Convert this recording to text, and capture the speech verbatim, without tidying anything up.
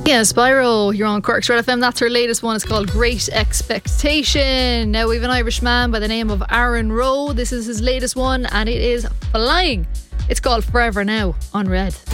Yeah, Spyro, you're on Cork's Red F M. That's her latest one. It's called Great Expectation. Now we have an Irish man by the name of Aaron Rowe. This is his latest one and it is flying. It's called Forever Now on Red.